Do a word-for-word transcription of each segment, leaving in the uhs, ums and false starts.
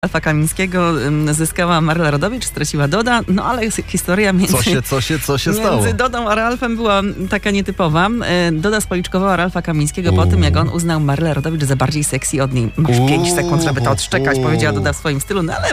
Ralfa Kamińskiego zyskała Marla Rodowicz, straciła Doda, no ale historia między, co się, co się, co się między stało? Dodą a Ralfem była taka nietypowa. Doda spoliczkowała Ralfa Kamińskiego Uuu. po tym, jak on uznał Marlę Rodowicz za bardziej sexy od niej. Masz pięć sekund, żeby to odszczekać, Uuu. powiedziała Doda w swoim stylu, no ale,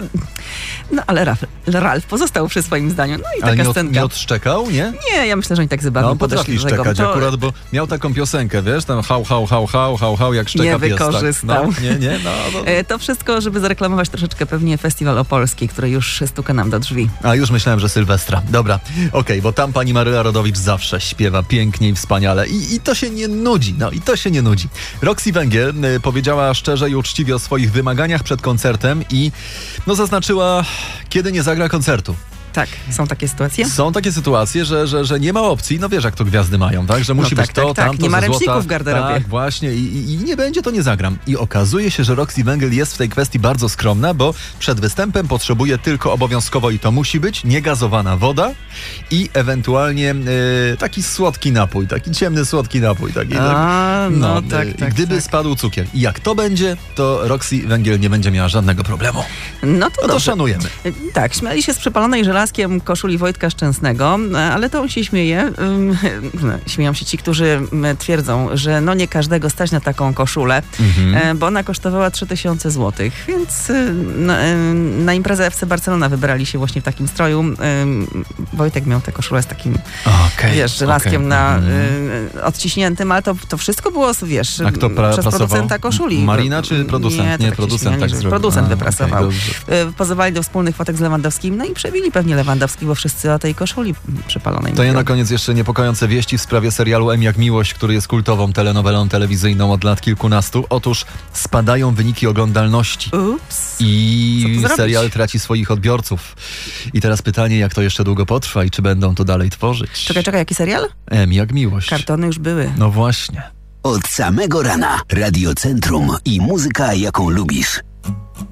no ale Ralf, Ralf pozostał przy swoim zdaniu. No i ale taka nie, od, scenka. nie odszczekał, nie? Nie, ja myślę, że oni tak zabawnie no, on podeszli do tego. szczekać to... akurat, bo miał taką piosenkę, wiesz, tam hał, hał, hał, hał, hał, hał, jak szczeka nie pies. wykorzystał. Tak? No, nie, nie, no, no. To wszystko, żeby zareklamować troszeczkę pewnie Festiwal Opolski, który już stuka nam do drzwi. A już myślałem, że Sylwestra. Dobra, okej, okay, bo tam pani Maryla Rodowicz zawsze śpiewa pięknie i wspaniale i, i to się nie nudzi, no i to się nie nudzi. Roxy Węgiel y, powiedziała szczerze i uczciwie o swoich wymaganiach przed koncertem i no zaznaczyła, kiedy nie zagra koncertu. Tak, są takie sytuacje? Są takie sytuacje, że, że, że nie ma opcji, no wiesz jak to gwiazdy mają, tak? Że musi no tak, być to, tak, tak. tamto, nie ma ze ręczników złota. w garderobie. Tak, właśnie I, i, i nie będzie, to nie zagram. I okazuje się, że Roxy Węgiel jest w tej kwestii bardzo skromna, bo przed występem potrzebuje tylko obowiązkowo i to musi być niegazowana woda i ewentualnie y, taki słodki napój, taki ciemny słodki napój. Taki, A, tak, no, no tak, y, tak. Gdyby tak. spadł cukier i jak to będzie, to Roxy Węgiel nie będzie miała żadnego problemu. No to, no to szanujemy. Tak, śmiali się z przepalonej żelazkiem koszuli Wojtka Szczęsnego, ale to on się śmieje. Śmieją się ci, którzy twierdzą, że no nie każdego stać na taką koszulę, mhm. bo ona kosztowała trzy tysiące złotych, więc na, na imprezę F C Barcelona wybrali się właśnie w takim stroju. Wojtek miał tę koszulę z takim, okay, wiesz, żelazkiem okay. na mhm. odciśniętym, ale to, to wszystko było, wiesz, A kto pra- przez prasował? producenta koszuli. Marina czy producent? Nie, nie producent tak zrobił. Producent A, wyprasował. Okay, Pozowali do wspólnych fotek z Lewandowskim, no i przebili pewnie Lewandowski, bo wszyscy o tej koszuli przepalonej. To ja na koniec jeszcze niepokojące wieści w sprawie serialu M jak Miłość, który jest kultową telenowelą telewizyjną od lat kilkunastu. Otóż spadają wyniki oglądalności. Ups. I serial traci swoich odbiorców. I teraz pytanie, jak to jeszcze długo potrwa i czy będą to dalej tworzyć? Czekaj, czekaj, jaki serial? M jak Miłość. Kartony już były. No właśnie. Od samego rana Radio Centrum i muzyka, jaką lubisz.